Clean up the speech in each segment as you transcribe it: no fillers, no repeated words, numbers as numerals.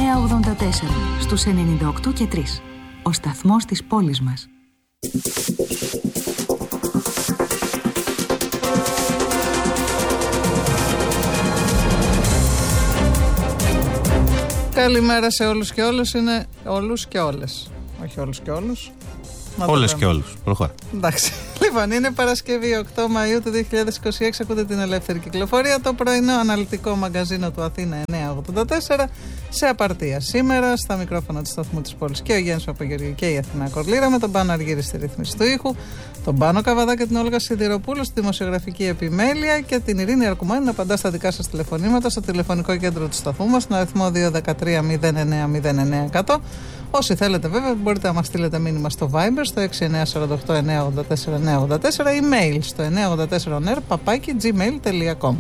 στους 98 και 3. Ο σταθμός της πόλης μας. Καλημέρα σε όλους και όλες. Είναι όλους και όλες. Όχι όλους και όλους. Όλες και όλους. Προχώρα. Εντάξει. Λοιπόν, είναι Παρασκευή 8 Μαΐου του 2026. Ακούτε την Ελεύθερη Κυκλοφορία, το πρωινό αναλυτικό μαγκαζίνο του Αθήνα 984 σε απαρτία. Σήμερα στα μικρόφωνα του σταθμού της πόλης και ο Γιάννης Παπαγεωργίου και η Αθηνά Κορλήρα, με τον Πάνο Αργύρη στη ρύθμιση του ήχου, τον Πάνο Καβαδά και την Όλγα Σιδηροπούλου στη δημοσιογραφική επιμέλεια και την Ειρήνη Αρκουμάνη να απαντά στα δικά σας τηλεφωνήματα στο τηλεφωνικό κέντρο του σταθμού μας, στον αριθμό 213 09 09 100. Όσοι θέλετε βέβαια μπορείτε να μας στείλετε μήνυμα στο Viber στο 6948 984 984, email στο 984oner@gmail.com.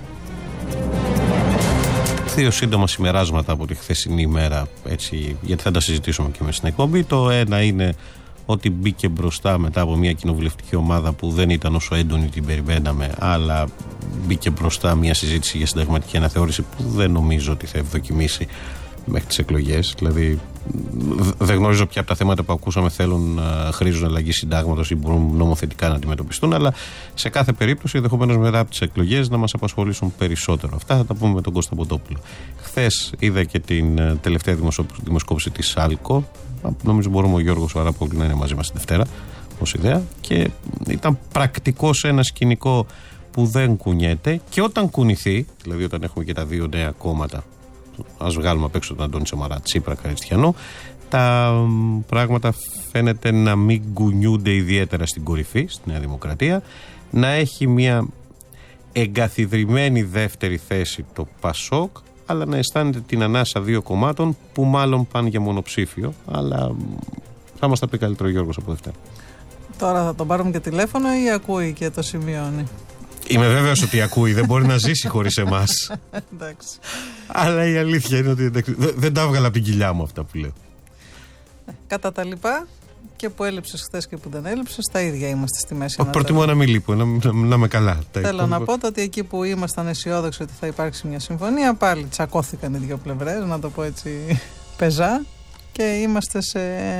Δύο σύντομα συμπεράσματα από τη χθεσινή ημέρα, έτσι, γιατί θα τα συζητήσουμε και μέσα στην εκπομπή. Το ένα είναι ότι μπήκε μπροστά μετά από μια κοινοβουλευτική ομάδα που δεν ήταν όσο έντονη την περιμέναμε, αλλά μπήκε μπροστά μια συζήτηση για συνταγματική αναθεώρηση που δεν νομίζω ότι θα ευδοκιμήσει μέχρι τις εκλογές. Δηλαδή δεν γνωρίζω ποια από τα θέματα που ακούσαμε χρήζουν αλλαγή συντάγματος ή μπορούν νομοθετικά να αντιμετωπιστούν, αλλά σε κάθε περίπτωση ενδεχομένως μετά από τις εκλογές να μας απασχολήσουν περισσότερο. Αυτά θα τα πούμε με τον Κώστα Ποντόπουλο. Χθες είδα και την τελευταία δημοσκόπηση της ΑΛΚΟ. Νομίζω μπορούμε ο Γιώργος Αράπογλου να είναι μαζί μας τη Δευτέρα ως ιδέα, και ήταν πρακτικό σε ένα σκηνικό που δεν κουνιέται, και όταν κουνηθεί, δηλαδή όταν έχουμε και τα δύο νέα κόμματα, ας βγάλουμε απ' έξω τον Αντώνη Σαμαρά, Τσίπρα, Καριστιανό, τα πράγματα φαίνεται να μην κουνιούνται ιδιαίτερα στην κορυφή, στη Νέα Δημοκρατία, να έχει μια εγκαθιδρυμένη δεύτερη θέση το ΠΑΣΟΚ, αλλά να αισθάνεται την ανάσα δύο κομμάτων που μάλλον πάνε για μονοψήφιο, αλλά θα μας τα πει καλύτερο ο Γιώργος από Δευτέρα. Τώρα θα τον πάρουμε και τηλέφωνο ή ακούει και το σημειώνει? Είμαι βέβαιος ότι ακούει, δεν μπορεί να ζήσει χωρίς εμάς. Εντάξει. Αλλά η αλήθεια είναι ότι δεν τα έβγαλα από την κοιλιά μου αυτά που λέω. Κατά τα λοιπά, και που έλειψες χθες και που δεν έλειψες, τα ίδια είμαστε στη Μέση Ανατολή. Προτιμώ να μην λείπω, να είμαι καλά. Θέλω να πω ότι εκεί που ήμασταν αισιόδοξοι ότι θα υπάρξει μια συμφωνία, πάλι τσακώθηκαν οι δύο πλευρές, να το πω έτσι πεζά, και είμαστε σε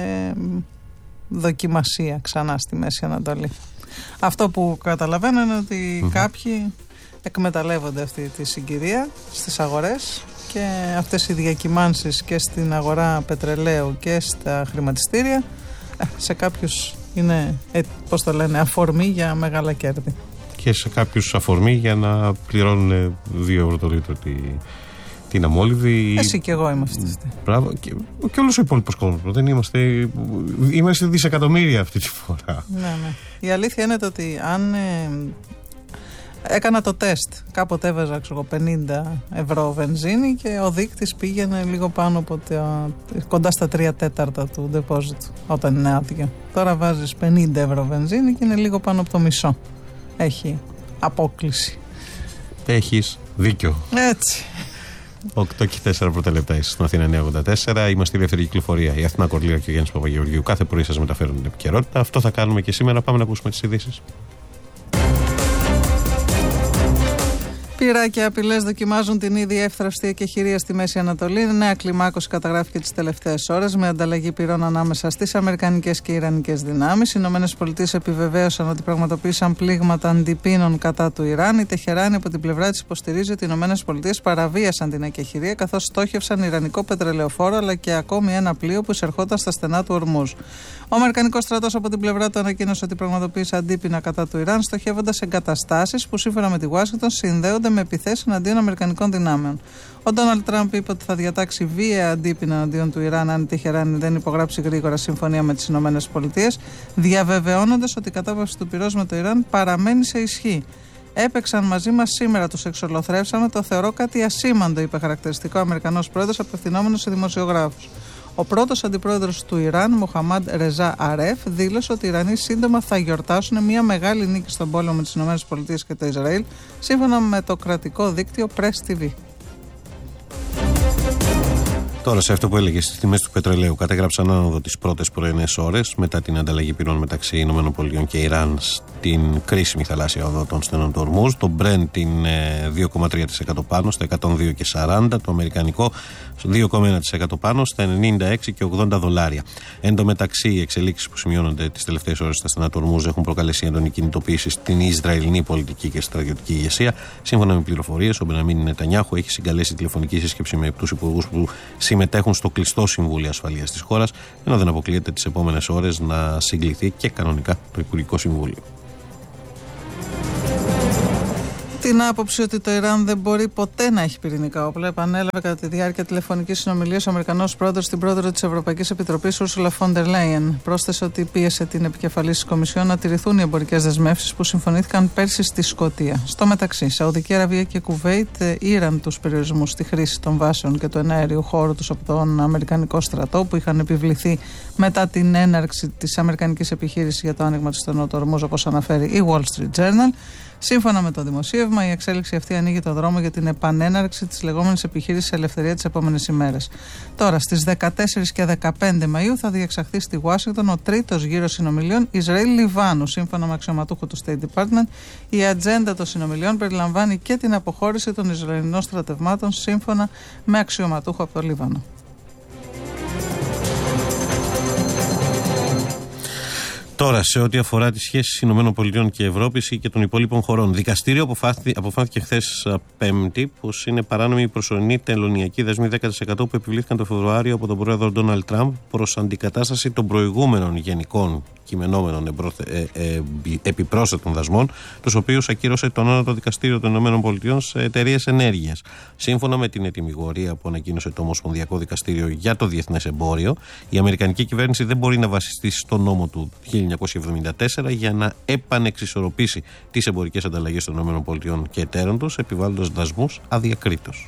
δοκιμασία ξανά στη Μέση Ανατολή. Αυτό που καταλαβαίνω είναι ότι κάποιοι εκμεταλλεύονται αυτή τη συγκυρία στις αγορές, και αυτές οι διακυμάνσεις και στην αγορά πετρελαίου και στα χρηματιστήρια σε κάποιους είναι, αφορμή για μεγάλα κέρδη. Και σε κάποιους αφορμή για να πληρώνουν 2 ευρώ το λίτρο την αμόλυβη. Εσύ και εγώ είμαστε αυτοί. Μπράβο. Και όλος ο υπόλοιπος κόσμος. Δεν είμαστε δισεκατομμύρια αυτή τη φορά. Ναι. Η αλήθεια είναι ότι αν έκανα το τεστ, κάποτε έβαζα 50 ευρώ βενζίνη και ο δείκτης πήγαινε λίγο πάνω από κοντά στα 3/4 του deposit όταν είναι άδειο. Τώρα βάζεις 50 ευρώ βενζίνη και είναι λίγο πάνω από το μισό. Έχει απόκλιση. Έχεις δίκιο. Έτσι. 8 και 4 πρώτα λεπτά στην Αθήνα 984. Είμαστε η Ελεύθερη Κυκλοφορία. Η Αθηνά Κορλήρα και ο Γιάννης Παπαγεωργίου κάθε πρωί σας μεταφέρουν την επικαιρότητα. Αυτό θα κάνουμε και σήμερα. Πάμε να ακούσουμε τις ειδήσεις. Πυρά και απειλές δοκιμάζουν την ήδη εύθραυστη εκεχηρία στη Μέση Ανατολή. Νέα κλιμάκωση καταγράφηκε τις τελευταίες ώρες με ανταλλαγή πυρών ανάμεσα στις αμερικανικές και ιρανικές δυνάμεις. Οι ΗΠΑ επιβεβαίωσαν ότι πραγματοποίησαν πλήγματα αντιπίνων κατά του Ιράν. Η Τεχεράνη από την πλευρά της υποστηρίζει ότι οι ΗΠΑ παραβίασαν την εκεχηρία, καθώς στόχευσαν ιρανικό πετρελαιοφόρο αλλά και ακόμη ένα πλοίο που εισερχόταν στα στενά του Ορμούζ. Ο Αμερικανικός στρατός από την πλευρά του ανακοίνωσε ότι πραγματοποίησε αντίπεινα κατά του Ιράν, στοχεύοντας εγκαταστάσεις που σύμφωνα με τη Ουάσιγκτον συνδέονται με επιθέσεις εναντίον Αμερικανικών δυνάμεων. Ο Ντόναλντ Τραμπ είπε ότι θα διατάξει βία αντίπεινα εναντίον του Ιράν αν η Τεχεράνη δεν υπογράψει γρήγορα συμφωνία με τις ΗΠΑ, διαβεβαιώνοντας ότι η κατάπαυση του πυρός με το Ιράν παραμένει σε ισχύ. Έπαιξαν μαζί μας σήμερα, τους εξολοθρεύσαμε, το θεωρώ κάτι ασήμαντο, είπε χαρακτηριστικό ο Αμερικανός πρόεδρος απευθυνόμενος σε δημοσιογράφους. Ο πρώτος αντιπρόεδρος του Ιράν, Μοχαμάντ Ρεζά Αρέφ, δήλωσε ότι οι Ιρανοί σύντομα θα γιορτάσουν μια μεγάλη νίκη στον πόλεμο με τις ΗΠΑ και το Ισραήλ, σύμφωνα με το κρατικό δίκτυο Press TV. Τώρα, σε αυτό που έλεγε, στις τιμές του πετρελαίου κατέγραψαν άνοδο τις πρώτες πρωινές ώρες μετά την ανταλλαγή πυρών μεταξύ ΗΠΑ και Ιράν στην κρίσιμη θαλάσσια οδό των στενών του Ορμούζ. Το Brent είναι 2,3% πάνω στα 102,40, το αμερικανικό 2,1% πάνω στα 96,80 $. Εν τω μεταξύ, οι εξελίξεις που σημειώνονται τις τελευταίες ώρες στα στενά του Ορμούζ έχουν προκαλέσει έντονη κινητοποίηση στην Ισραηλινή πολιτική και στρατιωτική ηγεσία. Σύμφωνα με πληροφορίες, ο Μπενιαμίν Νετανιάχου έχει συγκαλέσει τηλεφωνική σύσκεψη με τους υπουργούς που συμμετέχουν στο κλειστό Συμβούλιο Ασφαλείας της χώρας, ενώ δεν αποκλείεται τις επόμενες ώρες να συγκληθεί και κανονικά το Υπουργικό Συμβούλιο. Την άποψη ότι το Ιράν δεν μπορεί ποτέ να έχει πυρηνικά όπλα, επανέλαβε κατά τη διάρκεια τηλεφωνικής συνομιλίας ο Αμερικανός πρόεδρος στην πρόεδρο της Ευρωπαϊκής Επιτροπής, Ursula von der Leyen. Πρόσθεσε ότι πίεσε την επικεφαλής της Κομισιόν να τηρηθούν οι εμπορικές δεσμεύσεις που συμφωνήθηκαν πέρσι στη Σκωτία. Στο μεταξύ, Σαουδική Αραβία και Κουβέιτ ήραν τους περιορισμούς στη χρήση των βάσεων και του εναέριου χώρου τους από τον Αμερικανικό στρατό, που είχαν επιβληθεί μετά την έναρξη της Αμερικανικής επιχείρησης για το άνοιγμα του στενού του Ορμούζ, όπως αναφέρει η Wall Street Journal. Σύμφωνα με το δημοσίευμα, η εξέλιξη αυτή ανοίγει το δρόμο για την επανέναρξη της λεγόμενης επιχείρησης Ελευθερία τις επόμενες ημέρες. Τώρα, στις 14 και 15 Μαΐου θα διεξαχθεί στη Ουάσιγκτον ο τρίτος γύρος συνομιλιών Ισραήλ-Λιβάνου. Σύμφωνα με αξιωματούχο του State Department, η ατζέντα των συνομιλιών περιλαμβάνει και την αποχώρηση των Ισραηλινών στρατευμάτων, σύμφωνα με αξιωματούχο από το Λίβανο. Τώρα, σε ό,τι αφορά τις σχέσεις ΗΠΑ και Ευρώπης ή και των υπόλοιπων χωρών, δικαστήριο αποφάνθηκε χθες Πέμπτη πως είναι παράνομη η προσωρινή τελωνειακή δεσμή 10% που επιβλήθηκαν το Φεβρουάριο από τον πρόεδρο Ντόναλντ Τραμπ προς αντικατάσταση των προηγούμενων γενικών κειμενόμενων επιπρόσθετων δασμών, τους οποίους ακύρωσε το Ανώτατο Δικαστήριο των ΗΠΑ σε εταιρείες ενέργειας. Σύμφωνα με την ετυμηγορία που ανακοίνωσε το Ομοσπονδιακό Δικαστήριο για το Διεθνές Εμπόριο, η Αμερικανική κυβέρνηση δεν μπορεί να βασιστεί στο νόμο του 1974 για να επανεξισορροπήσει τις εμπορικές ανταλλαγές των ΗΠΑ και εταίρων τους, επιβάλλοντας δασμούς αδιακρίτως.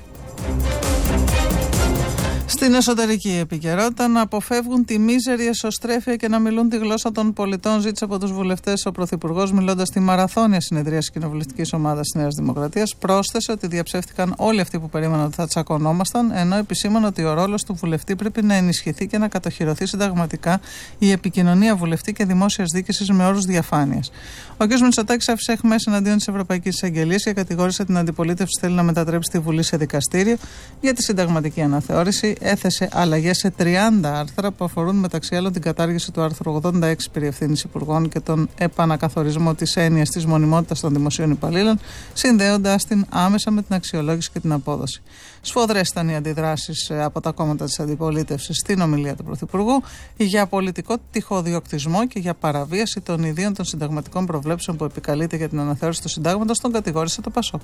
Στην εσωτερική επικαιρότητα, να αποφεύγουν τη μίζερη εσωστρέφεια και να μιλούν τη γλώσσα των πολιτών, ζήτησε από τους βουλευτές ο Πρωθυπουργός, μιλώντας στη μαραθώνια συνεδρία της Κοινοβουλευτικής Ομάδας της Νέας Δημοκρατίας. Πρόσθεσε ότι διαψεύτηκαν όλοι αυτοί που περίμεναν ότι θα τσακωνόμασταν, ενώ επισήμανε ότι ο ρόλος του βουλευτή πρέπει να ενισχυθεί και να κατοχυρωθεί συνταγματικά η επικοινωνία βουλευτή και δημόσιας διοίκησης με όρους διαφάνειας. Ο κ. Μητσοτάκης άφησε αιχμές εναντίον της Ευρωπαϊκής Εισαγγελίας και κατηγόρησε την αντιπολίτευση θέλει να μετατρέψει τη Βουλή σε δικαστήριο για τη συνταγματική αναθεώρηση. Έθεσε αλλαγές σε 30 άρθρα που αφορούν μεταξύ άλλων την κατάργηση του άρθρου 86 περί ευθύνης υπουργών και τον επανακαθορισμό της έννοιας της μονιμότητας των δημοσίων υπαλλήλων, συνδέοντας την άμεσα με την αξιολόγηση και την απόδοση. Σφοδρές ήταν οι αντιδράσεις από τα κόμματα της αντιπολίτευσης στην ομιλία του Πρωθυπουργού για πολιτικό τυχοδιοκτισμό και για παραβίαση των ιδίων των συνταγματικών προβλέψεων που επικαλείται για την αναθεώρηση του συντάγματος, τον κατηγόρησε το ΠΑΣΟΚ.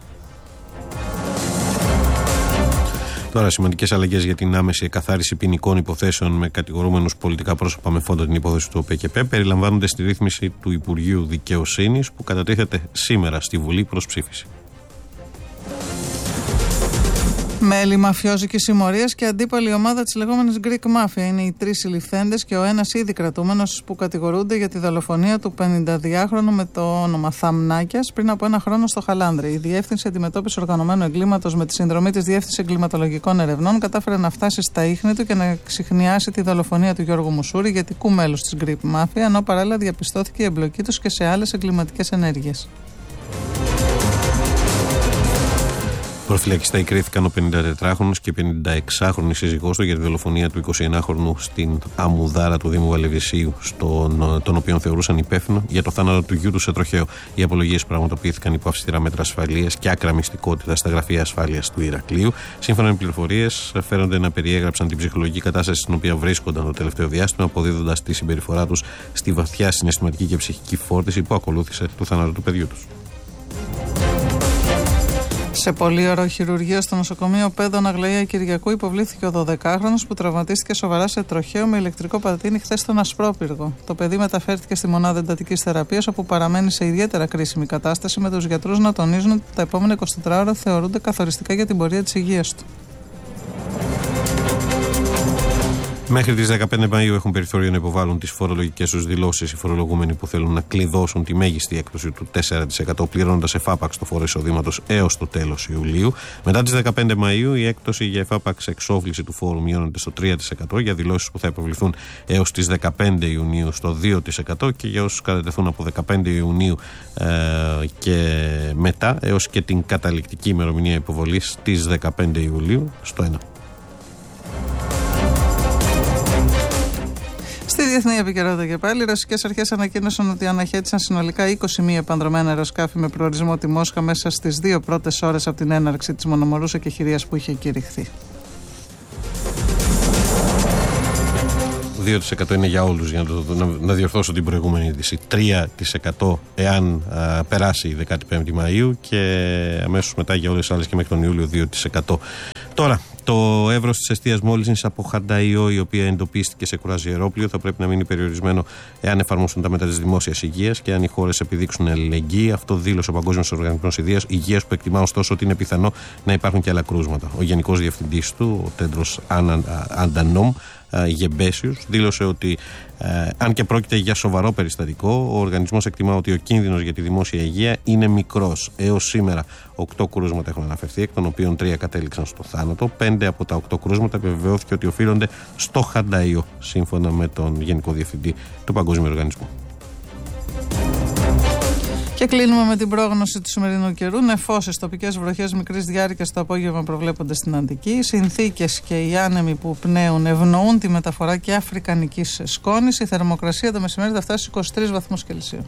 Τώρα, σημαντικές αλλαγές για την άμεση εκαθάριση ποινικών υποθέσεων με κατηγορούμενους πολιτικά πρόσωπα με φόντο την υπόθεση του ΟΠΕΚΕΠΕ περιλαμβάνονται στη ρύθμιση του Υπουργείου Δικαιοσύνης που κατατίθεται σήμερα στη Βουλή προς ψήφιση. Μέλη μαφιόζικης συμμορίας και αντίπαλη ομάδα της λεγόμενης Greek Mafia είναι οι τρεις συλληφθέντες και ο ένας ήδη κρατούμενος που κατηγορούνται για τη δολοφονία του 52χρονου με το όνομα Θαμνάκιας πριν από ένα χρόνο στο Χαλάνδρη. Η Διεύθυνση Αντιμετώπισης Οργανωμένου Εγκλήματος με τη συνδρομή της Διεύθυνσης Εγκληματολογικών Ερευνών κατάφερε να φτάσει στα ίχνη του και να ξιχνιάσει τη δολοφονία του Γιώργου Μουσούρη, ηγετικού μέλους της Greek Mafia, ενώ παράλληλα διαπιστώθηκε η εμπλοκή τους και σε άλλες εγκληματικές ενέργειες. Προφυλακιστά κρίθηκαν ο 54χρονος και 56χρονη σύζυγός του για τη δολοφονία του 21χρονου στην Αμουδάρα του Δήμου Βαλεβισίου, τον οποίο θεωρούσαν υπεύθυνο για το θάνατο του γιού του σε τροχαίο. Οι απολογίες πραγματοποιήθηκαν υπό αυστηρά μέτρα ασφαλείας και άκρα μυστικότητα στα γραφεία ασφάλειας του Ηρακλείου. Σύμφωνα με πληροφορίες, φέρονται να περιέγραψαν την ψυχολογική κατάσταση στην οποία βρίσκονταν το τελευταίο διάστημα, αποδίδοντας τη συμπεριφορά τους στη βαθιά συναισθηματική και ψυχική φόρτιση που ακολούθησε του θάνατο του παιδιού τους. Σε πολύωρο χειρουργείο στο νοσοκομείο Πέδων Αγλαία Κυριακού υποβλήθηκε ο 12χρονος που τραυματίστηκε σοβαρά σε τροχαίο με ηλεκτρικό πατίνι χθες στον Ασπρόπυργο. Το παιδί μεταφέρθηκε στη μονάδα εντατικής θεραπείας, όπου παραμένει σε ιδιαίτερα κρίσιμη κατάσταση, με τους γιατρούς να τονίζουν ότι τα επόμενα 24 ώρα θεωρούνται καθοριστικά για την πορεία της υγείας του. Μέχρι τις 15 Μαΐου έχουν περιθώριο να υποβάλουν τις φορολογικές τους δηλώσεις οι φορολογούμενοι που θέλουν να κλειδώσουν τη μέγιστη έκπτωση του 4% πληρώνοντας εφάπαξ το φόρο εισοδήματος έως το τέλος Ιουλίου. Μετά τις 15 Μαΐου η έκπτωση για εφάπαξ εξόφληση του φόρου μειώνεται στο 3% για δηλώσεις που θα υποβληθούν έως τις 15 Ιουνίου στο 2% και για όσους κατατεθούν από 15 Ιουνίου και μετά έως και την καταληκτική ημερομηνία υποβολής της 15 Ιουλίου στο 1%. Στη διεθνή επικαιρότητα και πάλι, οι ρωσικές αρχές ανακοίνωσαν ότι αναχέτησαν συνολικά 20 μη επανδρομένα αεροσκάφη με προορισμό τη Μόσχα μέσα στις 2 πρώτες ώρες από την έναρξη της μονομερούς εκεχηρίας που είχε κηρυχθεί. 2% είναι για όλους, για να διορθώσω την προηγούμενη είδηση. 3% εάν περάσει η 15η Μαΐου και αμέσως μετά για όλες τις άλλες και μέχρι τον Ιούλιο 2%. Τώρα, το εύρος της αιστείας μόλυνσης από χανταϊό, η οποία εντοπίστηκε σε κουραζιερόπλοιο, θα πρέπει να μείνει περιορισμένο εάν εφαρμόσουν τα μέτρα της δημόσιας υγείας και αν οι χώρες επιδείξουν αλληλεγγύη. Αυτό δήλωσε ο Παγκόσμιος Οργανισμός Υγείας, που εκτιμά ωστόσο ότι είναι πιθανό να υπάρχουν και άλλα κρούσματα. Ο Γενικός Διευθυντής του, ο Τέντρος Αντανόμ Γεμπέσιους, δήλωσε ότι αν και πρόκειται για σοβαρό περιστατικό, ο οργανισμός εκτιμά ότι ο κίνδυνος για τη δημόσια υγεία είναι μικρός. Έως σήμερα 8 κρούσματα έχουν αναφερθεί, εκ των οποίων 3 κατέληξαν στο θάνατο. 5 από τα 8 κρούσματα επιβεβαιώθηκε ότι οφείλονται στο χανταϊό, σύμφωνα με τον Γενικό Διευθυντή του Παγκόσμιου Οργανισμού. Και κλείνουμε με την πρόγνωση του σημερινού καιρού. Νεφώσεις, τοπικές βροχές μικρής διάρκειας το απόγευμα προβλέπονται στην Αττική. Οι συνθήκες και οι άνεμοι που πνέουν ευνοούν τη μεταφορά και αφρικανικής σκόνης. Η θερμοκρασία το μεσημέρι θα φτάσει στους 23 βαθμούς Κελσίου.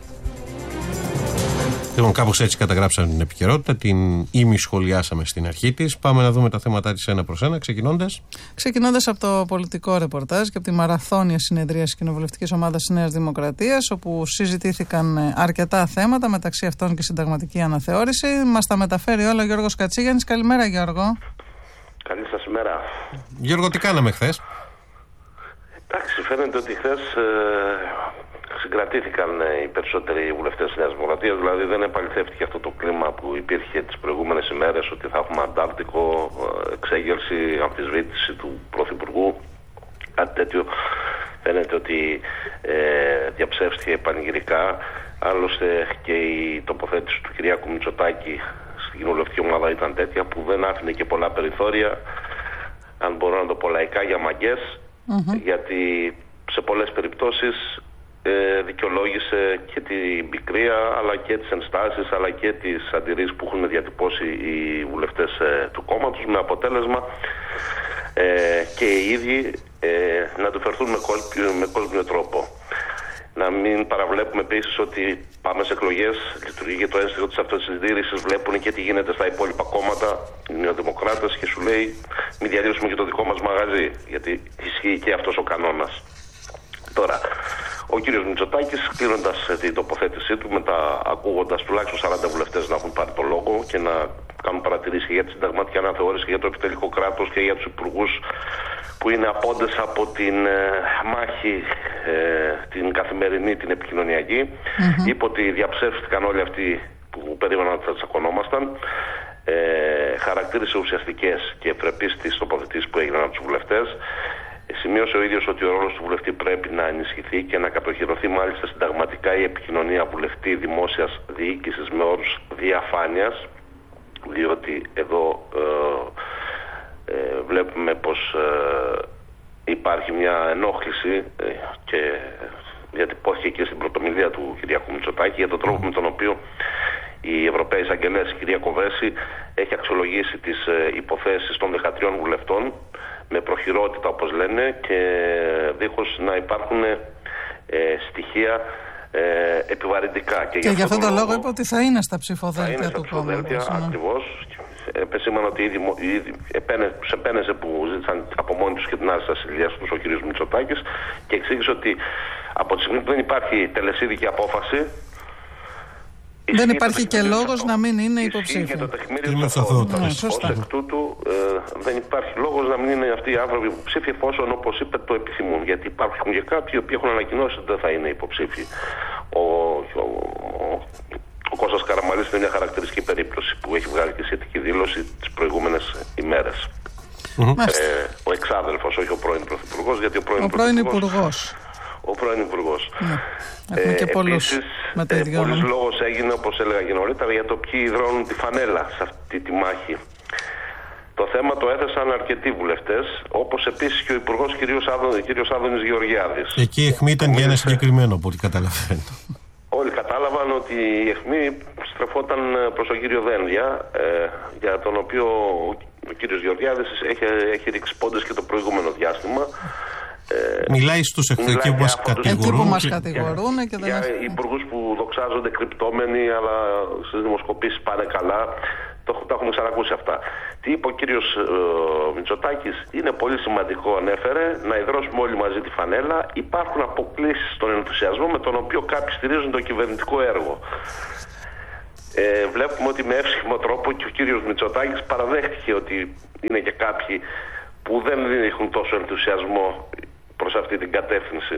Λοιπόν, κάπως έτσι καταγράψαμε την επικαιρότητα, την ημισχολιάσαμε στην αρχή της. Πάμε να δούμε τα θέματα της ένα προς ένα, ξεκινώντας από το πολιτικό ρεπορτάζ και από τη μαραθώνια συνεδρία της Κοινοβουλευτικής Ομάδας της Νέας Δημοκρατίας, όπου συζητήθηκαν αρκετά θέματα, μεταξύ αυτών και συνταγματική αναθεώρηση. Μας τα μεταφέρει όλα ο Γιώργος Κατσίγιαννης. Καλημέρα, Γιώργο. Καλή σας ημέρα. Γιώργο, τι κάναμε χθες? Εντάξει, φαίνεται ότι χθες συγκρατήθηκαν οι περισσότεροι βουλευτές της Νέας Δημοκρατίας, δηλαδή δεν επαληθεύτηκε αυτό το κλίμα που υπήρχε τις προηγούμενες ημέρες, ότι θα έχουμε αντάρτικο, εξέγερση, αμφισβήτηση του Πρωθυπουργού. Κάτι τέτοιο φαίνεται ότι διαψεύστηκε πανηγυρικά. Άλλωστε και η τοποθέτηση του Κυριάκου Μητσοτάκη στην κοινοβουλευτική ομάδα ήταν τέτοια που δεν άφηνε και πολλά περιθώρια, αν μπορώ να το πω λαϊκά, για μαγκές, γιατί σε πολλές περιπτώσεις δικαιολόγησε και την πικρία, αλλά και τις ενστάσεις, αλλά και τις αντιρρήσεις που έχουν διατυπώσει οι βουλευτές του κόμματος, με αποτέλεσμα και οι ίδιοι να του φερθούν με κόσμιο τρόπο. Να μην παραβλέπουμε επίσης ότι πάμε σε εκλογές, λειτουργεί και το ένστικτο της αυτοσυντήρησης, βλέπουν και τι γίνεται στα υπόλοιπα κόμματα, οι νεοδημοκράτες, και σου λέει μην διαλύσουμε και το δικό μας μαγαζί, γιατί ισχύει και αυτός ο κανόνας. Τώρα, ο κύριος Μητσοτάκης, κλείνοντας την τοποθέτησή του, ακούγοντας τουλάχιστον 40 βουλευτές να έχουν πάρει το λόγο και να κάνουν παρατηρήσεις για τη συνταγματική αναθεώρηση και για το επιτελικό κράτος και για τους υπουργούς που είναι απόντες από την μάχη την καθημερινή, την επικοινωνιακή, είπε ότι διαψεύστηκαν όλοι αυτοί που περίμεναν ότι θα τσακωνόμασταν. Χαρακτήρισε ουσιαστικές και ευπρεπείς τις τοποθετήσεις που έγιναν από τους βουλευτές. Σημείωσε ο ίδιος ότι ο ρόλος του βουλευτή πρέπει να ενισχυθεί και να κατοχυρωθεί μάλιστα συνταγματικά η επικοινωνία βουλευτή δημόσιας διοίκησης με όρους διαφάνειας, διότι εδώ βλέπουμε πως υπάρχει μια ενόχληση και διατυπώθηκε και στην πρωτομιλία του Κυριάκου Μητσοτάκη για τον τρόπο με τον οποίο η Ευρωπαία Εισαγγελέας, η κυρία Κοβέση, έχει αξιολογήσει τις υποθέσεις των 13 βουλευτών με προχειρότητα, όπως λένε, και δίχως να υπάρχουν στοιχεία επιβαρυντικά. Και για αυτόν τον λόγο είπε ότι θα είναι στα ψηφοδέλτια του κόμματος. Ακριβώς. Επεσήμανα ότι ήδη επένεσε που ζήτησαν από μόνοι τους και την άρση ασυλίας τους ο κ. Μητσοτάκης, και εξήγησε ότι από τη στιγμή που δεν υπάρχει τελεσίδικη απόφαση, δεν υπάρχει και λόγος να μην είναι υποψήφιο. Και το τεκμήριο της αυτότητας. Ως εκ τούτου δεν υπάρχει λόγος να μην είναι αυτοί οι άνθρωποι υποψήφοι, εφόσον, όπως είπε, το επιθυμούν. Γιατί υπάρχουν και κάποιοι οι οποίοι έχουν ανακοινώσει ότι δεν θα είναι υποψήφοι. Ο Κώστας Καραμανλής είναι μια χαρακτηριστική περίπτωση που έχει βγάλει και σχετική δήλωση τις προηγούμενες ημέρες. Ο εξάδελφος, όχι ο πρώην Πρωθυπουργός, γιατί ο πρώην Υπουργός. Ο πρώην Υπουργός. Ναι. Έχουμε και πολλούς με το ίδιο πολλής λόγος έγινε, όπως έλεγα και νωρίτερα, για το ποιοι υδρώνουν τη φανέλα σε αυτή τη μάχη. Το θέμα το έθεσαν αρκετοί βουλευτές, όπως επίσης και ο Υπουργός κ. Άδωνης Γεωργιάδης. Εκεί η αιχμή ήταν για ένα συγκεκριμένο, από ό,τι καταλαβαίνω. Όλοι κατάλαβαν ότι η αιχμή στρεφόταν προς τον κύριο Δένδια, για τον οποίο ο κύριος Γεωργιάδης έχει ρίξει πόντες και το προηγούμενο διάστημα. Μιλάει στους εκεί που μας κατηγορούν και για υπουργούς που δοξάζονται κρυπτόμενοι, αλλά στις δημοσκοπήσεις πάνε καλά. Τα έχουμε ξανακούσει αυτά. Τι είπε ο κύριος Μητσοτάκης? Είναι πολύ σημαντικό, ανέφερε, να υδρώσουμε όλοι μαζί τη φανέλα. Υπάρχουν αποκλίσεις στον ενθουσιασμό με τον οποίο κάποιοι στηρίζουν το κυβερνητικό έργο. Βλέπουμε ότι με εύσχυμο τρόπο και ο κύριος Μητσοτάκης παραδέχτηκε ότι είναι και κάποιοι που δεν έχουν τόσο ενθουσιασμό προς αυτή την κατεύθυνση.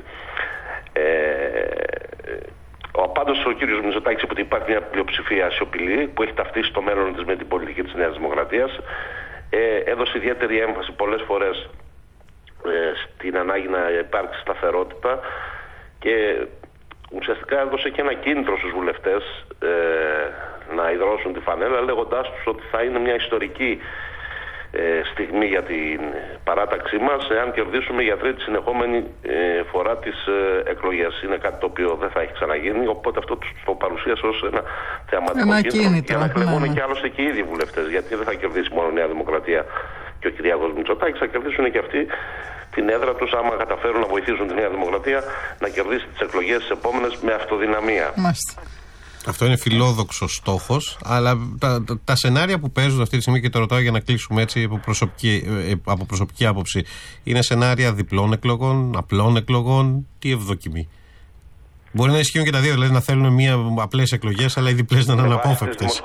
Πάντως ο κύριος Μητσοτάκης είπε ότι υπάρχει μια πλειοψηφία σιωπηλή που έχει ταυτίσει το μέλλον της με την πολιτική της Νέας Δημοκρατίας. Έδωσε ιδιαίτερη έμφαση πολλές φορές στην ανάγκη να υπάρξει σταθερότητα και ουσιαστικά έδωσε και ένα κίνητρο στους βουλευτές να υδρώσουν τη φανέλα, λέγοντάς τους ότι θα είναι μια ιστορική στιγμή για την παράταξή μας εάν κερδίσουμε για τρίτη συνεχόμενη φορά τις εκλογές. Είναι κάτι το οποίο δεν θα έχει ξαναγίνει, οπότε αυτό το παρουσίασε ως ένα θεαματικό κίνητρο για να κλεγούν και άλλωστε και οι ίδιοι βουλευτές, γιατί δεν θα κερδίσει μόνο η Νέα Δημοκρατία και ο Κυριάκος Μητσοτάκης, θα κερδίσουν και αυτοί την έδρα τους άμα καταφέρουν να βοηθήσουν τη Νέα Δημοκρατία να κερδίσει τις εκλογές τις επόμενες με αυτοδυναμία. Μάλιστα. Αυτό είναι φιλόδοξος στόχος, αλλά τα σενάρια που παίζουν αυτή τη στιγμή, και το ρωτάω για να κλείσουμε έτσι από προσωπική άποψη, είναι σενάρια διπλών εκλογών, απλών εκλογών, τι ευδοκιμεί? Μπορεί να ισχύουν και τα δύο, δηλαδή να θέλουν απλές εκλογές, αλλά οι διπλές να είναι αναπόφευκτες.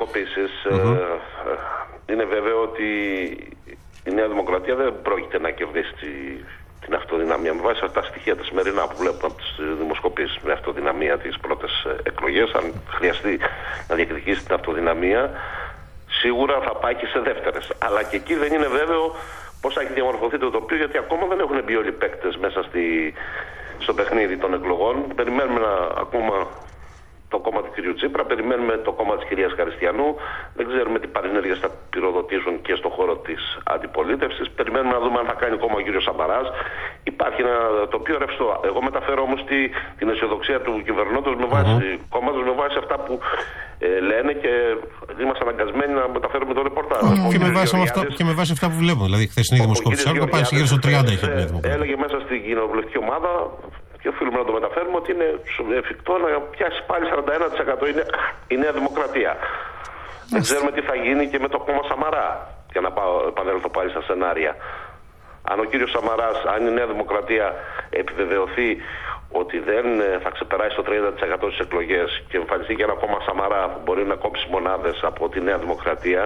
Είναι βέβαιο ότι η Νέα Δημοκρατία δεν πρόκειται να κερδίσει την αυτοδυναμία. Με βάση αυτά τα στοιχεία τα σημερινά που βλέπουμε από τις δημοσκοπήσεις, με αυτοδυναμία τις πρώτες εκλογές, αν χρειαστεί να διεκδικήσει την αυτοδυναμία, σίγουρα θα πάει και σε δεύτερες. Αλλά και εκεί δεν είναι βέβαιο πώς θα έχει διαμορφωθεί το τοπίο, γιατί ακόμα δεν έχουν μπει όλοι οι παίκτες μέσα στο παιχνίδι των εκλογών. Περιμένουμε να ακούμε το κόμμα του κ. Τσίπρα, περιμένουμε το κόμμα της κυρίας Χαριστιανού, δεν ξέρουμε τι παρενέργειες θα πυροδοτήσουν και στον χώρο της αντιπολίτευσης. Περιμένουμε να δούμε αν θα κάνει κόμμα ο κ. Σαμαράς. Υπάρχει ένα τοπίο ρευστό. Εγώ μεταφέρω όμως την αισιοδοξία του κυβερνώντος με βάση κόμματος, με βάση αυτά που λένε και είμαστε αναγκασμένοι να μεταφέρουμε το ρεπορτάζ. Και με βάση αυτά που βλέπουμε. Δηλαδή, χθεσινή δημοσκόπηση πάει γύρω στο 30. Έλεγε μέσα στην κοινοβουλευτική ομάδα, και οφείλουμε να το μεταφέρουμε, ότι είναι εφικτό να πιάσει πάλι 41% η Νέα Δημοκρατία. Δεν ξέρουμε τι θα γίνει και με το κόμμα Σαμαρά, για να επανέλθω πάλι στα σενάρια. Αν ο κύριος Σαμαράς, αν η Νέα Δημοκρατία επιβεβαιωθεί ότι δεν θα ξεπεράσει το 30% στις εκλογές και εμφανιστεί και ένα κόμμα Σαμαρά που μπορεί να κόψει μονάδες από τη Νέα Δημοκρατία,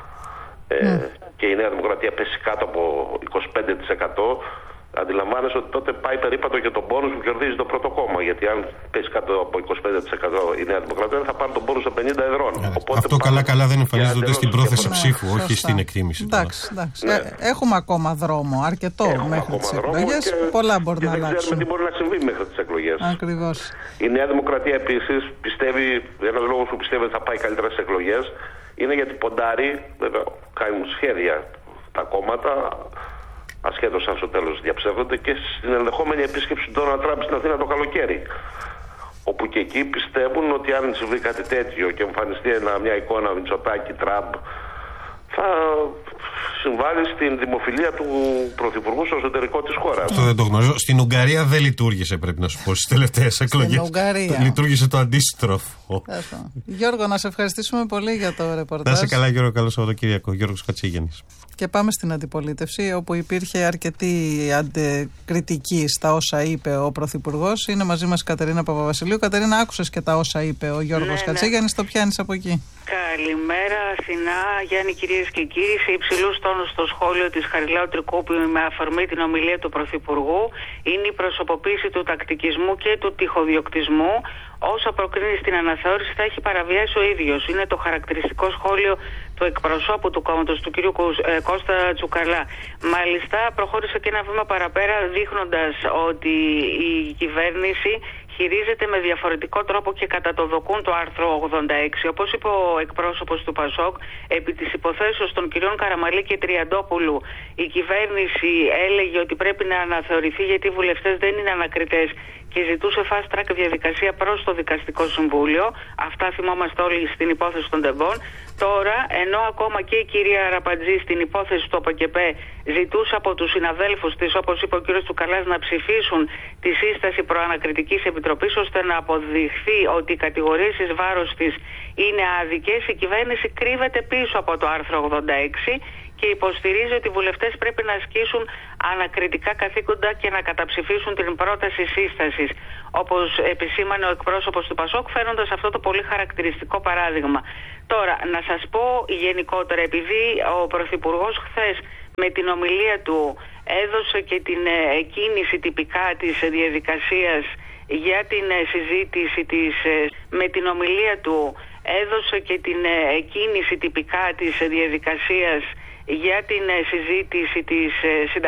και η Νέα Δημοκρατία πέσει κάτω από 25%, αντιλαμβάνεσαι ότι τότε πάει περίπατο και τον πόνους που κερδίζει το πρώτο κόμμα. Γιατί αν πέσει κάτω από 25% η Νέα Δημοκρατία θα πάρει τον πόνους σε 50 εδρών. Αυτό καλά δεν εμφανίζεται στην πρόθεση ψήφου, όχι στην εκτίμηση. Εντάξει. Έχουμε ακόμα δρόμο, αρκετό μέχρι τις εκλογές. Πολλά μπορεί να αλλάξουν. Δεν ξέρουμε τι μπορεί να συμβεί μέχρι τις εκλογές. Ακριβώς. Η Νέα Δημοκρατία επίσης πιστεύει, ένας λόγος που πιστεύει ότι θα πάει καλύτερα στις εκλογές είναι γιατί ποντάρει, βέβαια κάνουν σχέδια τα κόμματα, ασχέτως αν στο τέλος διαψεύδονται, και στην ενδεχόμενη επίσκεψη του Ντόναλντ Τραμπ στην Αθήνα το καλοκαίρι. Όπου και εκεί πιστεύουν ότι αν συμβεί κάτι τέτοιο και εμφανιστεί μια εικόνα Μητσοτάκη Τραμπ, θα συμβάλλει στην δημοφιλία του Πρωθυπουργού στο εσωτερικό της χώρας. Αυτό δεν το γνωρίζω. Στην Ουγγαρία δεν λειτουργήσε, πρέπει να σου πω, στις τελευταίες εκλογές. Στην Ουγγαρία. Λειτουργήσε το αντίστροφο. Γιώργο, να σε ευχαριστήσουμε πολύ για το ρεπορτάζ. Να είσαι καλά, Γιώργο. Καλό Σαββατοκύριακο. Γιώργος Κατσίγενης. Και πάμε στην αντιπολίτευση, όπου υπήρχε αρκετή κριτική στα όσα είπε ο Πρωθυπουργός. Είναι μαζί μας η Κατερίνα Παπαβασιλείου. Κατερίνα, άκουσες και τα όσα είπε ο Γιώργος Κατσίγενης. Το πιάνεις από εκεί? Καλημέρα, Αθηνά, Γιάννη, κυρίες και κύριοι. Σε υψηλούς τόνους στο σχόλιο της Χαριλάου Τρικούπη με αφορμή την ομιλία του Πρωθυπουργού είναι η προσωποποίηση του τακτικισμού και του τυχοδιοκτισμού. Όσα προκρίνει στην αναθεώρηση θα έχει παραβιάσει ο ίδιος. Είναι το χαρακτηριστικό σχόλιο του εκπροσώπου του κόμματος, του κ. Κώστα Τσουκαλά. Μάλιστα, προχώρησε και ένα βήμα παραπέρα, δείχνοντας ότι η κυβέρνηση χειρίζεται με διαφορετικό τρόπο και κατά το δοκούν το άρθρο 86. Όπως είπε ο εκπρόσωπος του ΠΑΣΟΚ, επί της υποθέσεως των κυρίων Καραμαλή και Τριαντόπουλου, η κυβέρνηση έλεγε ότι πρέπει να αναθεωρηθεί γιατί οι βουλευτές δεν είναι ανακριτές και ζητούσε fast track διαδικασία προς το Δικαστικό Συμβούλιο. Αυτά θυμόμαστε όλοι στην υπόθεση των τεμπών. Τώρα, ενώ ακόμα και η κυρία Ραπατζή στην υπόθεση του ΟΠΑΚΕΠΕ ζητούσε από τους συναδέλφους της, όπως είπε ο κ. Τσουκαλάς, να ψηφίσουν τη σύσταση προανακριτικής επιτροπής ώστε να αποδειχθεί ότι οι κατηγορίες εις βάρος της είναι άδικες, η κυβέρνηση κρύβεται πίσω από το άρθρο 86 και υποστηρίζει ότι οι βουλευτές πρέπει να ασκήσουν ανακριτικά καθήκοντα και να καταψηφίσουν την πρόταση σύστασης, όπως επισήμανε ο εκπρόσωπος του ΠΑΣΟΚ, φέροντας αυτό το πολύ χαρακτηριστικό παράδειγμα. Τώρα, να σας πω γενικότερα, επειδή ο Πρωθυπουργός χθες με την ομιλία του έδωσε και την εκκίνηση τυπικά της διαδικασίας για την συζήτηση της, με την ομιλία του έδωσε και την εκκίνηση τυπικά της διαδικασίας για την συζήτηση της